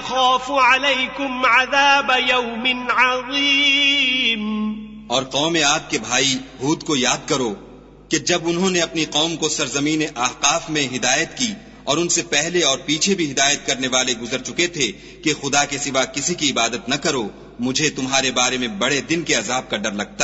अख़ाफ़ु अलैकुम अज़ाब यौमिन अज़ीम। और कौम आद के भाई हूद को याद करो कि जब उन्होंने अपनी कौम को सरजमीन अहकाफ में हिदायत की और उनसे पहले और पीछे भी हिदायत करने वाले गुजर चुके थे कि खुदा के सिवा किसी की इबादत न करो, मुझे तुम्हारे बारे में बड़े दिन के अजाब का डर लगता